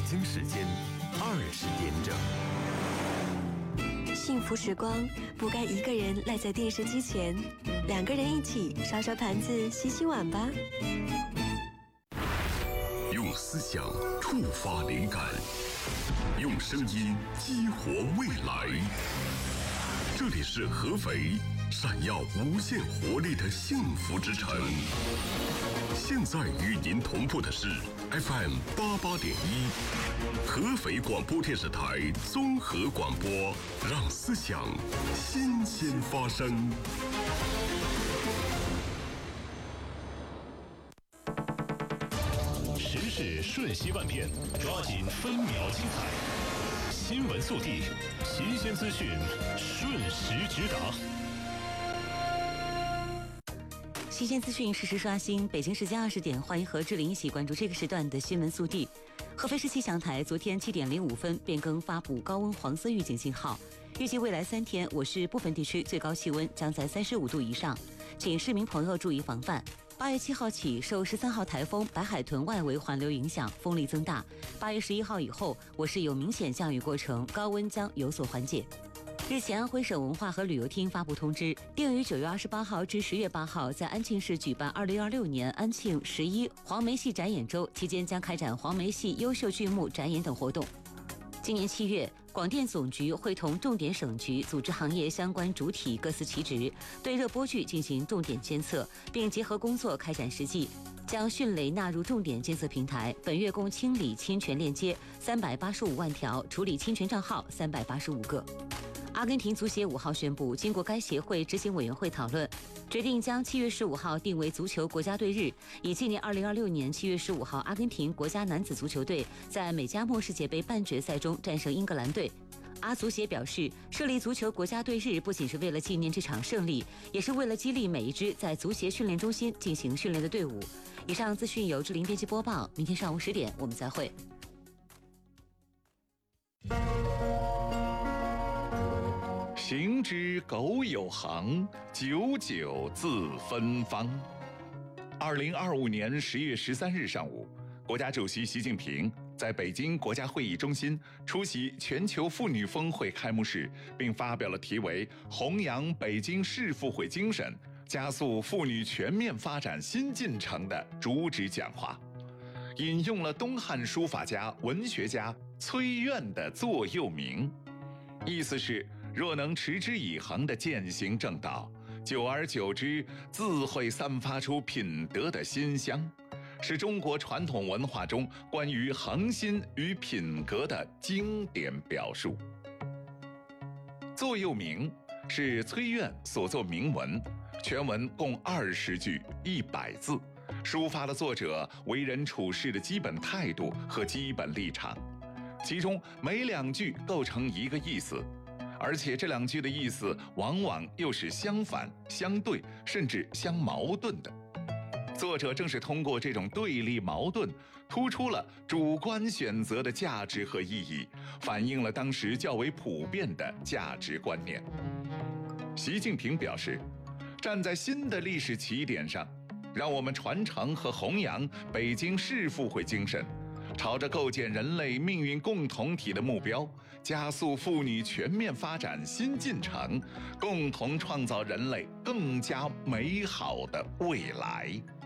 京时间20点整。 幸福时光不该一个人赖在电视机前，2个人一起刷刷盘子、洗洗碗吧。 用思想触发灵感，用声音激活未来。这里是合肥，闪耀无限活力的幸福之城。现在与您同步的是 FM 88.1，合肥广播电视台综合广播，让思想新鲜发生。 时事瞬息万变，抓紧分秒精彩。新闻速递，新鲜资讯，瞬时直达。 新鲜资讯，实时刷新。北京时间20点，欢迎和志玲一起关注这个时段的新闻速递。合肥市气象台昨天7点05分变更发布高温黄色预警信号，预计未来3天，我市部分地区最高气温将在35度以上，请市民朋友注意防范。8月7号起，受13号台风白海豚外围环流影响，风力增大。8月11号以后，我市有明显降雨过程，高温将有所缓解。日前，安徽省文化和旅游厅发布通知，定于9月28号至10月8号在安庆市举办2026年安庆11黄梅戏展演周，期间将开展黄梅戏优秀剧目展演等活动。今年7月，广电总局会同重点省局组织行业相关主体各司其职，对热播剧进行重点监测，并结合工作开展实际，将迅雷纳入重点监测平台。本月共清理侵权链接385万条，处理侵权账号385个。阿根廷足协5号宣布，经过该协会执行委员会讨论，决定将7月15号定为足球国家队日，以纪念2026年7月15号阿根廷国家男子足球队在美加墨世界杯半决赛中战胜英格兰队。阿足协表示，设立足球国家队日不仅是为了纪念这场胜利，也是为了激励每一支在足协训练中心进行训练的队伍。以上资讯由志玲编辑播报，明天上午10点我们再会。 行之苟有行，久久自芬芳。2025年10月13日上午，国家主席习近平在北京国家会议中心出席全球妇女峰会开幕式，并发表了题为《弘扬北京市妇会精神，加速妇女全面发展新进程》的主旨讲话，引用了东汉书法家、文学家崔苑的座右铭，意思是若能持之以恒地践行正道，久而久之，自会散发出品德的馨香，是中国传统文化中关于恒心与品格的经典表述。座右铭是崔苑所作铭文，全文共20句100字，抒发了作者为人处事的基本态度和基本立场，其中每2句构成一个意思，而且这2句的意思往往又是相反、相对，甚至相矛盾的。作者正是通过这种对立矛盾，突出了主观选择的价值和意义，反映了当时较为普遍的价值观念。习近平表示，站在新的历史起点上，让我们传承和弘扬北京市妇会精神，朝着构建人类命运共同体的目标，加速妇女全面发展新进程，共同创造人类更加美好的未来。